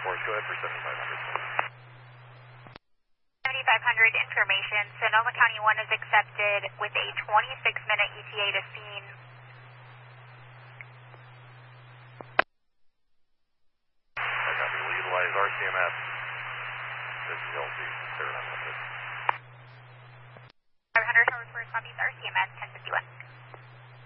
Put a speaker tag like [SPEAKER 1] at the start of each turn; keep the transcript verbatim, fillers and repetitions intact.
[SPEAKER 1] Forrest, go ahead for seventy-five hundred.
[SPEAKER 2] seventy-five hundred information. Sonoma County one is accepted with a twenty-six minute E T A to scene.
[SPEAKER 1] I copy. We'll utilize R C M S. This is L C. Third unlimited.
[SPEAKER 2] five hundred Howard Forest copies R C M S ten fifty-one.